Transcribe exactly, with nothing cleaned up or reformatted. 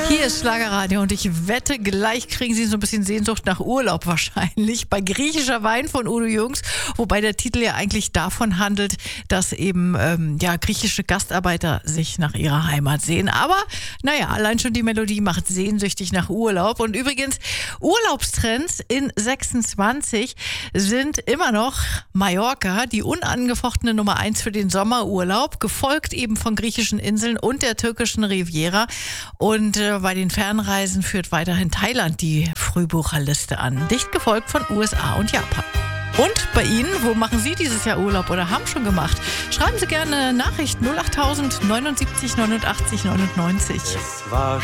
Hier ist Schlagerradio und ich wette, gleich kriegen Sie so ein bisschen Sehnsucht nach Urlaub wahrscheinlich. Bei Griechischer Wein von Udo Jürgens, wobei der Titel ja eigentlich davon handelt, dass eben ähm, ja griechische Gastarbeiter sich nach ihrer Heimat sehen. Aber naja, allein schon die Melodie macht sehnsüchtig nach Urlaub. Und übrigens, Urlaubstrends in sechsundzwanzig sind immer noch Mallorca, die unangefochtene Nummer eins für den Sommerurlaub, gefolgt eben von griechischen Inseln und der türkischen Riviera. Und äh, bei den Fernreisen führt weiterhin Thailand die Frühbucherliste an, dicht gefolgt von U S A und Japan. Und bei Ihnen, wo machen Sie dieses Jahr Urlaub oder haben schon gemacht? Schreiben Sie gerne Nachrichten null acht null null neunundsiebzig neunundachtzig neunundneunzig. Es war